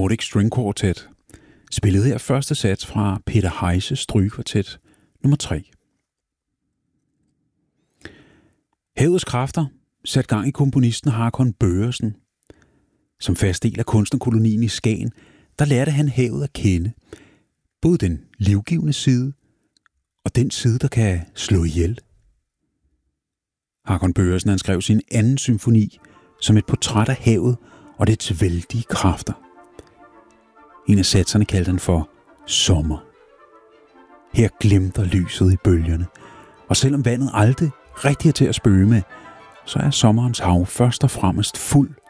Nordic String Quartet, spillet her første sats fra Peter Heise Strygekvartet nummer 3. Havets kræfter satte gang i komponisten Hakon Børresen. Som fast del af kunstnerkolonien i Skagen, der lærte han havet at kende. Både den livgivende side og den side, der kan slå ihjel. Hakon Børresen han skrev sin anden symfoni som et portræt af havet og dets vældige kræfter. En af satserne kaldte han for sommer. Her glimter lyset i bølgerne, og selvom vandet aldrig rigtig er til at spøge med, så er sommerens hav først og fremmest fuld